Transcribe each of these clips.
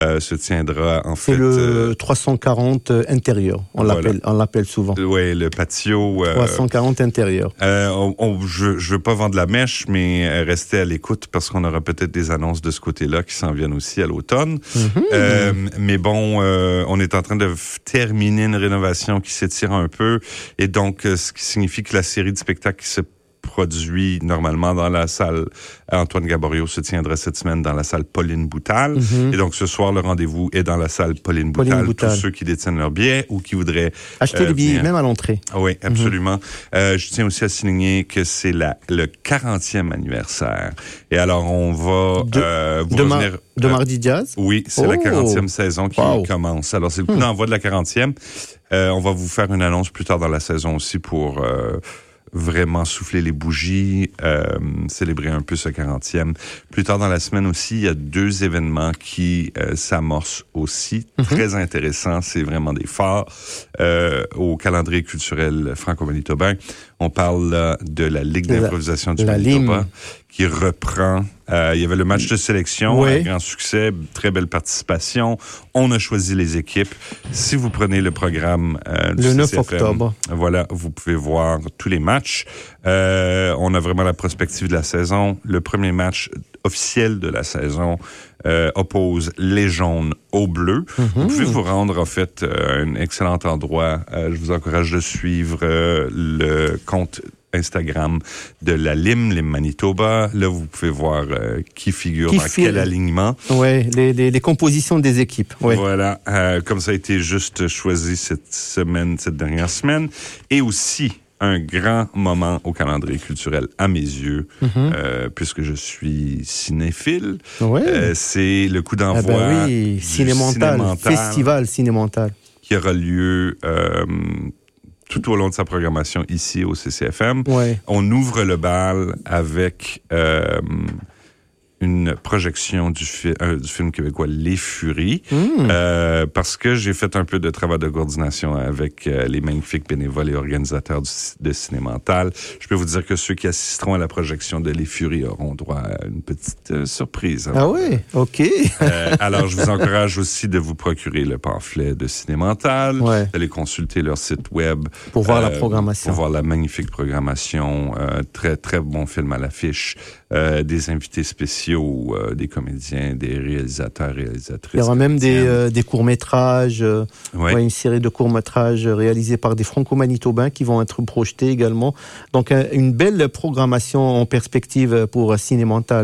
se tiendra en fait. C'est le 340 intérieur, on l'appelle souvent. Oui, le patio. 340 intérieur. Je veux pas vendre la mèche, mais restez à l'écoute parce qu'on aura peut-être des annonces de ce côté-là qui s'en viennent aussi à l'automne. Mais bon, on est en train de terminer une rénovation qui s'étire un peu, et donc ce qui signifie que la série de spectacles qui se produit normalement dans la salle Antoine Gaborio se tiendra cette semaine dans la salle Pauline Boutal. Et donc, ce soir, le rendez-vous est dans la salle Pauline Boutal. Tous ceux qui détiennent leurs billets ou qui voudraient acheter les billets, même à l'entrée. Oui, absolument. Je tiens aussi à souligner que c'est le 40e anniversaire. Et alors, on va vous revenir... De Mardi Jazz? Oui, c'est la 40e saison qui commence. Alors, c'est le coup d'envoi de la 40e. On va vous faire une annonce plus tard dans la saison aussi pour... vraiment souffler les bougies, célébrer un peu ce 40e. Plus tard dans la semaine aussi, il y a 2 événements qui s'amorcent aussi. Très intéressants, c'est vraiment des phares. Au calendrier culturel franco-manitobain, on parle de la Ligue d'improvisation du Manitoba qui reprend. Il y avait le match de sélection, un grand succès, très belle participation. On a choisi les équipes. Si vous prenez le programme du le 9 CCFM, octobre, voilà, vous pouvez voir tous les matchs. On a vraiment la perspective de la saison. Le premier match officiel de la saison oppose les jaunes aux bleus. Vous pouvez vous rendre, en fait, à un excellent endroit. Je vous encourage de suivre le compte Instagram de la LIM Manitoba. Là, vous pouvez voir qui figure dans quel alignement. Oui, les compositions des équipes. Ouais. Voilà, comme ça a été juste choisi cette dernière semaine. Et aussi, un grand moment au calendrier culturel à mes yeux, puisque je suis cinéphile. C'est le coup d'envoi du Cinémental, Festival Cinémental. Qui aura lieu tout au long de sa programmation ici au CCFM. On ouvre le bal avec une projection du film québécois Les Furies, parce que j'ai fait un peu de travail de coordination avec les magnifiques bénévoles et organisateurs de Cinémental. Je peux vous dire que ceux qui assisteront à la projection de Les Furies auront droit à une petite surprise. Ah oui? OK. Alors, je vous encourage aussi de vous procurer le pamphlet de Cinémental, d'aller consulter leur site web. Pour voir la programmation. Pour voir la magnifique programmation. Très, très bon film à l'affiche. Des invités spéciaux, des comédiens, des réalisateurs, réalisatrices. Il y aura même des courts-métrages, une série de courts-métrages réalisés par des franco-manitobains qui vont être projetés également. Donc, une belle programmation en perspective pour Cinémental,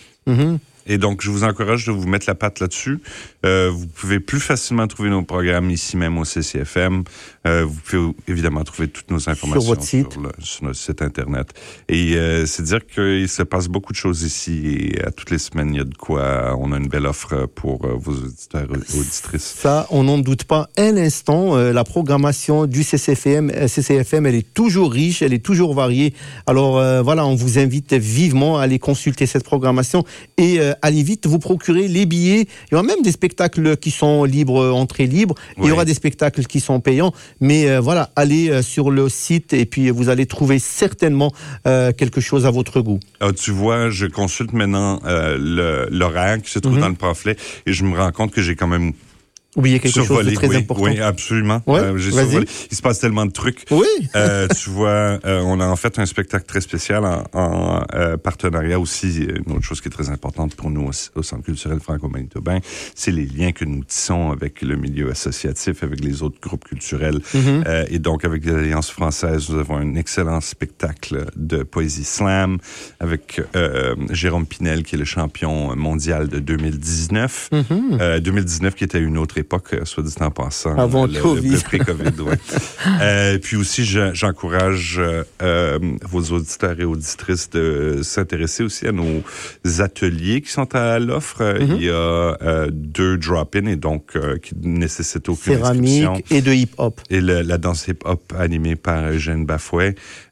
Et donc, je vous encourage de vous mettre la patte là-dessus. Vous pouvez plus facilement trouver nos programmes ici même au CCFM. Vous pouvez évidemment trouver toutes nos informations sur votre site. Sur notre site Internet. Et c'est dire qu'il se passe beaucoup de choses ici. Et à toutes les semaines, il y a de quoi. On a une belle offre pour vos auditeurs et auditrices. Ça, on n'en doute pas un instant. La programmation du CCFM, elle est toujours riche, elle est toujours variée. Alors voilà, on vous invite vivement à aller consulter cette programmation et allez vite vous procurer les billets. Il y aura même des spectacles qui sont libres, entrée libre. Il y aura des spectacles qui sont payants. Mais voilà, allez sur le site et puis vous allez trouver certainement quelque chose à votre goût. Tu vois, je consulte maintenant l'horaire qui se trouve dans le pamphlet et je me rends compte que j'ai quand même oublier quelque chose de très important. Oui, absolument. J'ai survolé. Il se passe tellement de trucs. Oui. Tu vois, on a en fait un spectacle très spécial en partenariat aussi. Une autre chose qui est très importante pour nous au Centre culturel franco-manitobain, c'est les liens que nous tissons avec le milieu associatif, avec les autres groupes culturels. Et donc, avec l'Alliance française, nous avons un excellent spectacle de poésie slam avec Jérôme Pinel, qui est le champion mondial de 2019. 2019 qui était une autre époque, soit dit en passant. Avant Covid. Le pré-Covid, puis aussi, j'encourage vos auditeurs et auditrices de s'intéresser aussi à nos ateliers qui sont à l'offre. Il y a 2 drop-in et donc qui nécessitent aucune inscription. Céramique et de hip-hop. Et la danse hip-hop animée par Eugène Bafouet.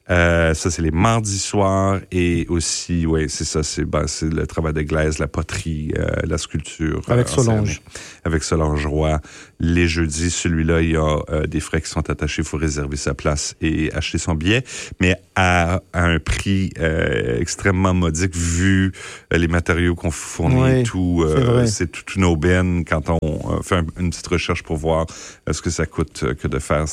Ça, c'est les mardis soirs et aussi, oui, c'est ça, c'est le travail de glaise, la poterie, la sculpture. Avec Solange. Avec Solange Roy. Les jeudis, celui-là, il y a des frais qui sont attachés, il faut réserver sa place et acheter son billet, mais à un prix extrêmement modique vu les matériaux qu'on fournit et tout. C'est toute une aubaine quand on fait une petite recherche pour voir ce que ça coûte que de faire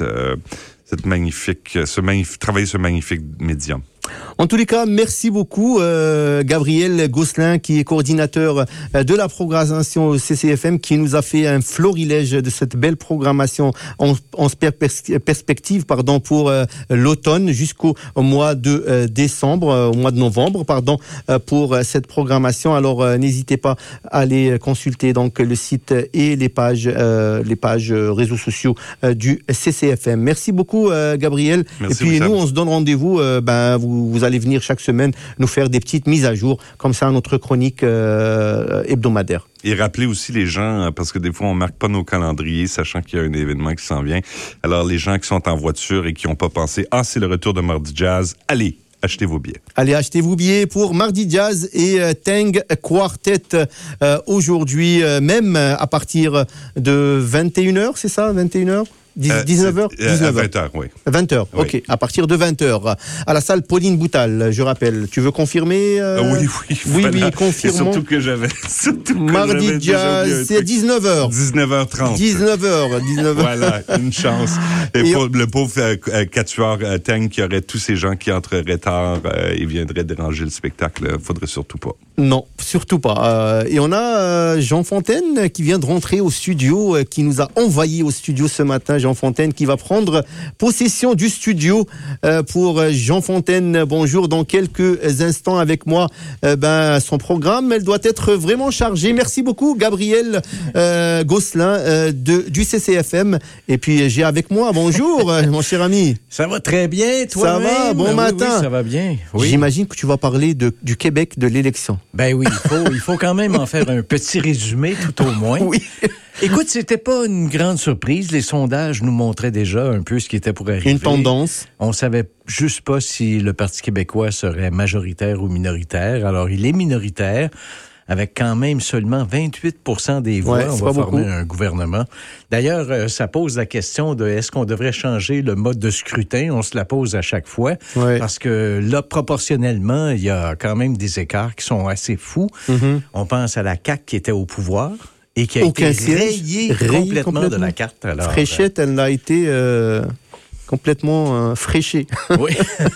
travailler ce magnifique médium. En tous les cas, merci beaucoup Gabriel Gosselin, qui est coordinateur de la programmation au CCFM, qui nous a fait un florilège de cette belle programmation en perspective pour l'automne jusqu'au mois de décembre, au mois de novembre, pour cette programmation. Alors n'hésitez pas à aller consulter donc le site et les pages réseaux sociaux du CCFM. Merci beaucoup Gabriel. Merci, et puis Wissam. nous on se donne rendez-vous. Vous allez venir chaque semaine nous faire des petites mises à jour, comme ça, notre chronique hebdomadaire. Et rappelez aussi les gens, parce que des fois, on marque pas nos calendriers, sachant qu'il y a un événement qui s'en vient. Alors, les gens qui sont en voiture et qui n'ont pas pensé, c'est le retour de Mardi Jazz, allez, achetez vos billets. Allez, achetez vos billets pour Mardi Jazz et Tang Quartet aujourd'hui, même à partir de 21h, c'est ça, 21h 19h 20h, oui. 20h, oui. ok. À partir de 20h, à la salle Pauline Boutal, je rappelle. Tu veux confirmer Oui, voilà. Oui, confirmons. Et surtout que j'avais Mardi Jazz, c'est 19h. 19h30. 19h. Voilà, une chance. Et pour le pauvre quatuor Tang, qui aurait tous ces gens qui entreraient tard et viendraient déranger le spectacle, faudrait surtout pas. Non, surtout pas. Et on a Jean Fontaine qui vient de rentrer au studio, qui nous a envoyé au studio ce matin. Jean Fontaine qui va prendre possession du studio. Pour Jean Fontaine, bonjour, dans quelques instants avec moi. Son programme, elle doit être vraiment chargée. Merci beaucoup Gabriel Gosselin du CCFM. Et puis j'ai avec moi, bonjour mon cher ami. Ça va très bien, toi. Ça va, bon matin. Oui, ça va bien. Oui. J'imagine que tu vas parler du Québec, de l'élection. Ben oui, il faut quand même en faire un petit résumé tout au moins. Oui. Écoute, c'était pas une grande surprise. Les sondages nous montraient déjà un peu ce qui était pour arriver. Une tendance. On savait juste pas si le Parti québécois serait majoritaire ou minoritaire. Alors, il est minoritaire, avec quand même seulement 28% des voix. Ouais, on va former un gouvernement. D'ailleurs, ça pose la question de est-ce qu'on devrait changer le mode de scrutin? On se la pose à chaque fois. Ouais. Parce que là, proportionnellement, il y a quand même des écarts qui sont assez fous. Mm-hmm. On pense à la CAQ qui était au pouvoir et qui a été rayée complètement de la carte. Alors, Fréchette, elle a été complètement fraîchée. Oui.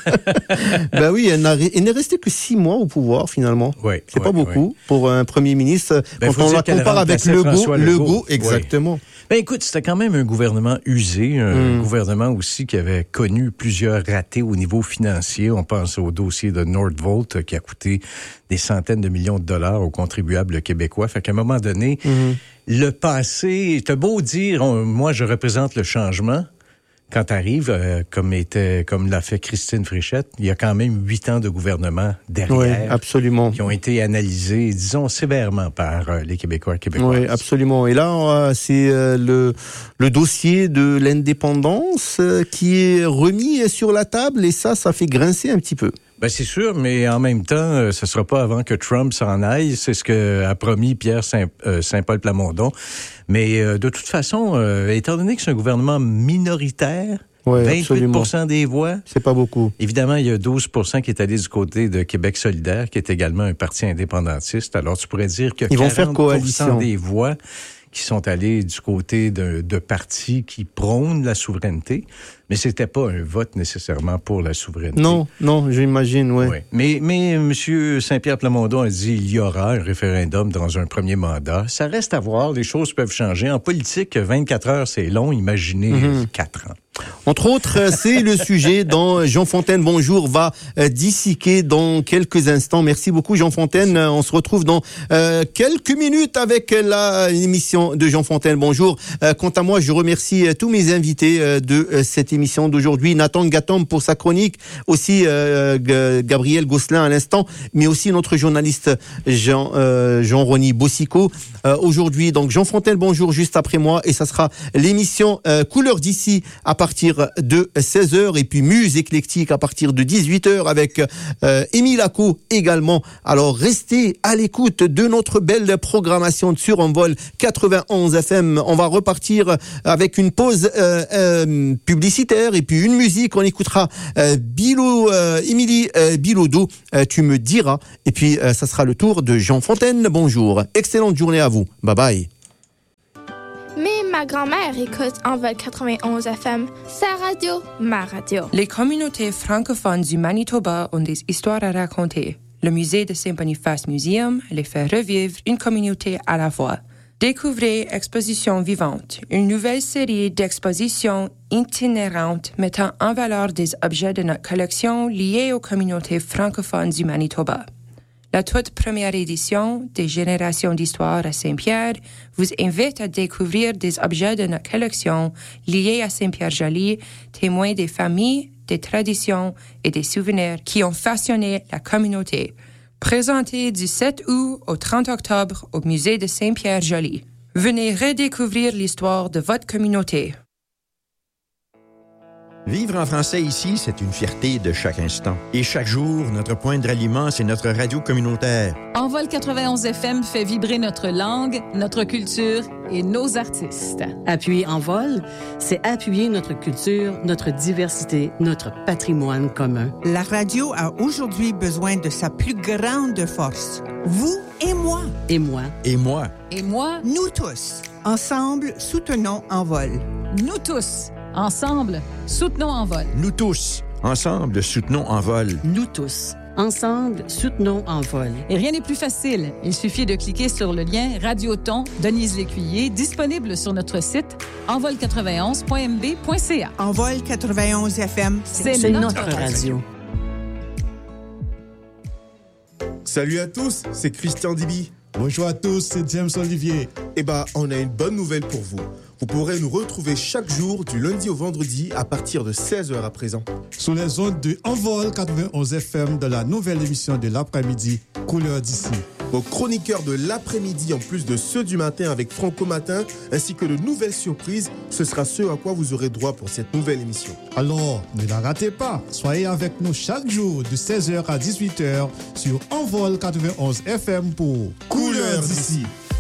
Ben oui, il n'est resté que 6 mois au pouvoir finalement. Oui, c'est pas beaucoup pour un premier ministre. Quand on la compare avec Legault, exactement. Oui. Ben écoute, c'était quand même un gouvernement usé, un gouvernement aussi qui avait connu plusieurs ratés au niveau financier. On pense au dossier de Nordvolt qui a coûté des centaines de millions de dollars aux contribuables québécois. Fait qu'à un moment donné, le passé, t'as beau dire, moi je représente le changement. Quand t'arrives, comme l'a fait Christine Fréchette, il y a quand même 8 ans de gouvernement derrière. Oui, absolument. Qui ont été analysés, disons, sévèrement par les Québécois et Québécoises. Oui, absolument. Et là, c'est le dossier de l'indépendance qui est remis sur la table et ça fait grincer un petit peu. Ben c'est sûr, mais en même temps, ce sera pas avant que Trump s'en aille. C'est ce que a promis Pierre Saint-Paul Plamondon. Mais de toute façon, étant donné que c'est un gouvernement minoritaire, 28% des voix, c'est pas beaucoup. Évidemment, il y a 12% qui est allé du côté de Québec solidaire, qui est également un parti indépendantiste. Alors, tu pourrais dire que 40% des voix qui sont allés du côté de partis qui prônent la souveraineté, mais c'était pas un vote nécessairement pour la souveraineté. Non, j'imagine, oui. Mais M. Saint-Pierre Plamondon a dit il y aura un référendum dans un premier mandat. Ça reste à voir, les choses peuvent changer. En politique, 24 heures, c'est long, imaginez 4 ans. Entre autres, c'est le sujet dont Jean Fontaine, bonjour, va disséquer dans quelques instants. Merci beaucoup, Jean Fontaine. On se retrouve dans quelques minutes avec l'émission de Jean Fontaine. Bonjour. Quant à moi, je remercie tous mes invités de cette émission d'aujourd'hui. Nathan Gatom pour sa chronique, aussi Gabriel Gosselin à l'instant, mais aussi notre journaliste Jean-Rony Bossico. Aujourd'hui, donc Jean Fontaine, bonjour, juste après moi, et ça sera l'émission Couleurs d'ici à partir partir de 16h et puis Muse éclectique à partir de 18h avec Émile Acco également. Alors restez à l'écoute de notre belle programmation sur Envol 91 FM. On va repartir avec une pause publicitaire et puis une musique. On écoutera Émilie Bilodeau, Tu me diras. Et puis ça sera le tour de Jean Fontaine. Bonjour, excellente journée à vous. Bye bye. Mais ma grand-mère écoute Envol 91 FM, sa radio, ma radio. Les communautés francophones du Manitoba ont des histoires à raconter. Le musée de Saint-Boniface Museum les fait revivre une communauté à la fois. Découvrez Exposition Vivante, une nouvelle série d'expositions itinérantes mettant en valeur des objets de notre collection liés aux communautés francophones du Manitoba. La toute première édition des Générations d'Histoire à Saint-Pierre vous invite à découvrir des objets de notre collection liés à Saint-Pierre-Joli, témoins des familles, des traditions et des souvenirs qui ont façonné la communauté. Présenté du 7 août au 30 octobre au musée de Saint-Pierre-Joli. Venez redécouvrir l'histoire de votre communauté. Vivre en français ici, c'est une fierté de chaque instant. Et chaque jour, notre point de ralliement, c'est notre radio communautaire. Envol 91 FM fait vibrer notre langue, notre culture et nos artistes. Appuyer Envol, c'est appuyer notre culture, notre diversité, notre patrimoine commun. La radio a aujourd'hui besoin de sa plus grande force. Vous et moi. Et moi. Et moi. Et moi. Nous tous. Ensemble, soutenons Envol. Nous tous. Ensemble, soutenons Envol. Nous tous. Ensemble, soutenons Envol. Nous tous. Ensemble, soutenons Envol. Et rien n'est plus facile. Il suffit de cliquer sur le lien Radioton Denise Lécuyer, disponible sur notre site envol91.mb.ca. Envol 91 FM, c'est notre radio. Salut à tous, c'est Christian Dibi. Bonjour à tous, c'est James Olivier. On a une bonne nouvelle pour vous. Vous pourrez nous retrouver chaque jour du lundi au vendredi à partir de 16h à présent. Sur les ondes de Envol 91 FM de la nouvelle émission de l'après-midi, Couleur d'ici. Vos chroniqueurs de l'après-midi, en plus de ceux du matin avec Franco Matin, ainsi que de nouvelles surprises, ce sera ce à quoi vous aurez droit pour cette nouvelle émission. Alors, ne la ratez pas. Soyez avec nous chaque jour de 16h à 18h sur Envol 91 FM pour Couleur d'ici.